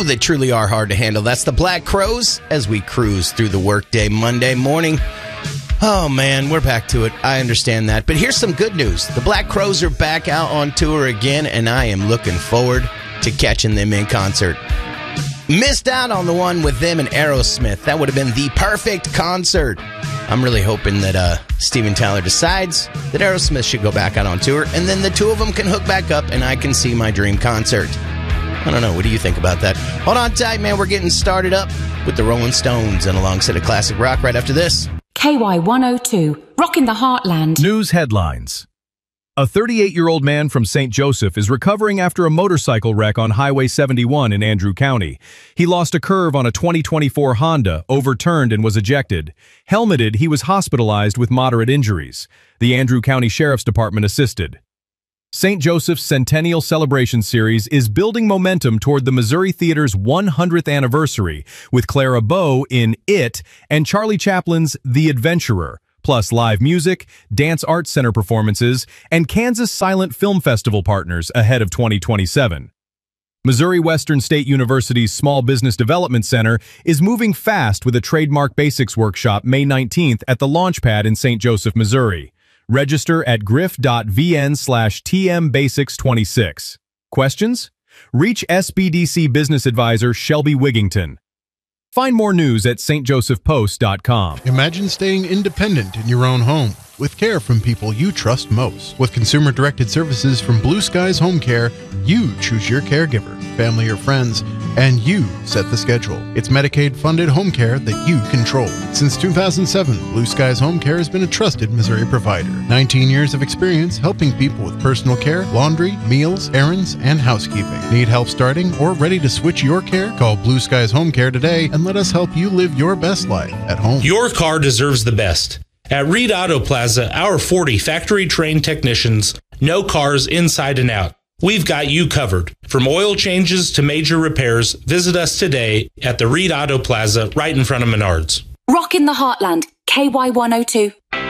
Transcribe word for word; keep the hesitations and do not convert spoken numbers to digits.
Ooh, they truly are hard to handle. That's the Black Crowes as we cruise through the workday Monday morning. Oh, man, we're back to it. I understand that. But here's some good news. The Black Crowes are back out on tour again, and I am looking forward to catching them in concert. Missed out on the one with them and Aerosmith. That would have been the perfect concert. I'm really hoping that uh, Steven Tyler decides that Aerosmith should go back out on tour, and then the two of them can hook back up, and I can see my dream concert. I don't know. What do you think about that? Hold on tight, man. We're getting started up with the Rolling Stones and a long set of classic rock right after this. K Y one oh two, rocking the heartland. News headlines. A thirty-eight-year-old man from Saint Joseph is recovering after a motorcycle wreck on Highway seventy-one in Andrew County. He lost a curve on a twenty twenty-four Honda, overturned and was ejected. Helmeted, he was hospitalized with moderate injuries. The Andrew County Sheriff's Department assisted. Saint Joseph's Centennial Celebration Series is building momentum toward the Missouri Theater's one hundredth anniversary, with Clara Bow in It and Charlie Chaplin's The Adventurer, plus live music, Dance Arts Center performances, and Kansas Silent Film Festival partners ahead of twenty twenty-seven. Missouri Western State University's Small Business Development Center is moving fast with a Trademark Basics workshop May nineteenth at the Launchpad in Saint Joseph, Missouri. Register at griff.vn slash tmbasics26. Questions? Reach S B D C Business Advisor Shelby Wigington. Find more news at s t joseph post dot com. Imagine staying independent in your own home with care from people you trust most. With consumer-directed services from Blue Skies Home Care, you choose your caregiver, family or friends, and you set the schedule. It's Medicaid-funded home care that you control. Since two thousand seven, Blue Skies Home Care has been a trusted Missouri provider. nineteen years of experience helping people with personal care, laundry, meals, errands, and housekeeping. Need help starting or ready to switch your care? Call Blue Skies Home Care today and let us help you live your best life at home. Your car deserves the best. At Reed Auto Plaza, our forty factory-trained technicians know cars inside and out. We've got you covered. From oil changes to major repairs, visit us today at the Reed Auto Plaza right in front of Menards. Rocking the heartland, K Y one oh two.